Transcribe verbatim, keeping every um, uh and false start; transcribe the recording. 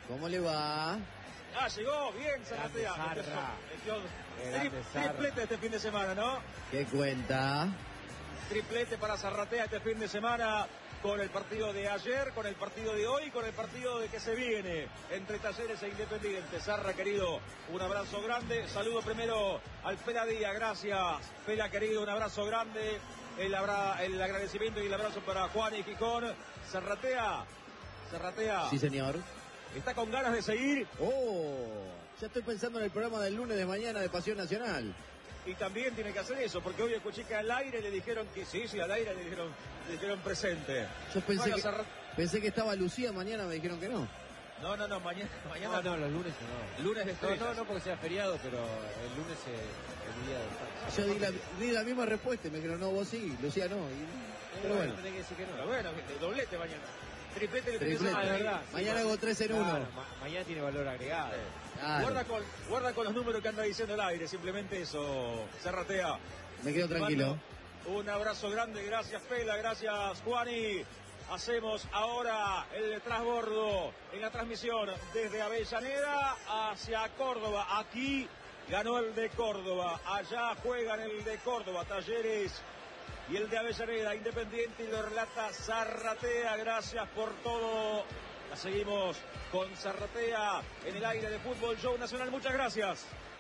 ¿Cómo le va? Ah, llegó, bien, Zarratea. Triplete este fin de semana, ¿no? ¿Qué cuenta? Triplete para Zarratea este fin de semana, con el partido de ayer, con el partido de hoy, con el partido de que se viene entre Talleres e Independiente. Zarra, querido, un abrazo grande. Saludo primero al Pela Díaz, gracias. Pela, querido, un abrazo grande. El, abra, el agradecimiento y el abrazo para Juan y Gijón. Zarratea, Zarratea. Sí, señor. ¿Está con ganas de seguir? Oh, ya estoy pensando en el programa del lunes de mañana de Pasión Nacional. Y también tiene que hacer eso, porque hoy escuché que al aire le dijeron que sí, sí, al aire le dijeron, le dijeron presente. Yo pensé, bueno, que, Zarra... pensé que estaba Lucía, mañana me dijeron que no. No, no, no, mañana... mañana... No, no, los lunes no. Lunes de estrellas. No, no, no porque sea feriado, pero el lunes es el día de... Yo di la, di la misma respuesta y me dijeron, no, vos sí, Lucía no. Y... Pero bueno. Tenés que decir que no. Pero bueno, doblete mañana. Triplete de Triplete. Ah, de verdad. Mañana sí, hago tres en uno. Claro, ma mañana tiene valor agregado. Claro. Guarda, con, guarda con los números que anda diciendo el aire, simplemente eso, Zarratea. Me quedo tranquilo. Un abrazo grande, gracias Pela, gracias Juani. Hacemos ahora el transbordo en la transmisión desde Avellaneda hacia Córdoba. Aquí ganó el de Córdoba, allá juegan el de Córdoba, Talleres y el de Avellaneda, Independiente, y lo relata Zarratea. Gracias por todo. La seguimos con Zarratea en el aire de Fútbol Show Nacional. Muchas gracias.